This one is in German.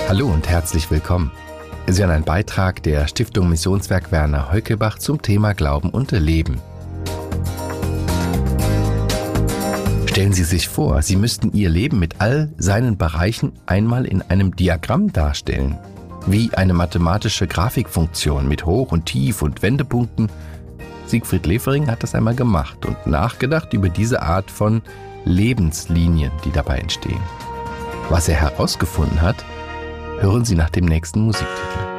Hallo und herzlich willkommen. Sie hören einen Beitrag der Stiftung Missionswerk Werner Heukelbach zum Thema Glauben und Leben. Stellen Sie sich vor, Sie müssten Ihr Leben mit all seinen Bereichen einmal in einem Diagramm darstellen. Wie eine mathematische Grafikfunktion mit Hoch- und Tief- und Wendepunkten. Siegfried Lefering hat das einmal gemacht und nachgedacht über diese Art von Lebenslinien, die dabei entstehen. Was er herausgefunden hat, hören Sie nach dem nächsten Musiktitel.